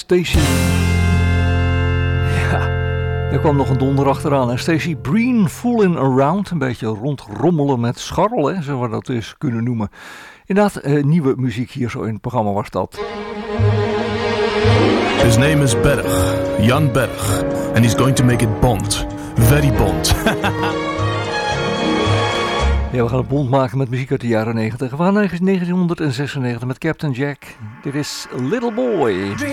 Stacey. Ja, er kwam nog een donder achteraan. En Stacey Breen, Fooling Around. Een beetje rondrommelen met scharrel, hè, zo we dat eens kunnen noemen. Inderdaad, nieuwe muziek hier zo in het programma was dat. His name is Berg, Jan Berg. And he's going to make it Bond. Very Bond. Ja, we gaan het bond maken met muziek uit de jaren 90. We gaan naar 1996 met Captain Jack. Dit is Little Boy.